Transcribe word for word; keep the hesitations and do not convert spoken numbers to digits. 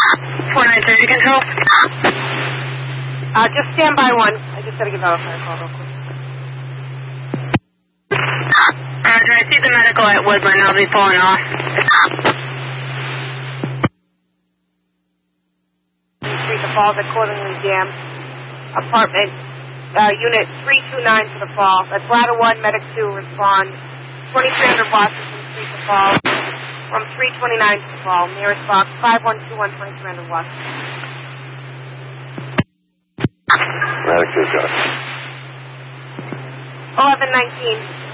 four nine thirty control. Uh, just stand by one. I just gotta give out a fire call real quick. Roger, I see the medical at Woodland. I'll be pulling off. Street, the falls accordingly jammed. Apartment, uh, unit three two nine for the fall. That's ladder one, medic two, respond. twenty-three hundred Washington Street to fall. From three twenty-nine to the fall. Nearest box, five one two one, twenty-three hundred Washington. Medic two, got it. eleven nineteen.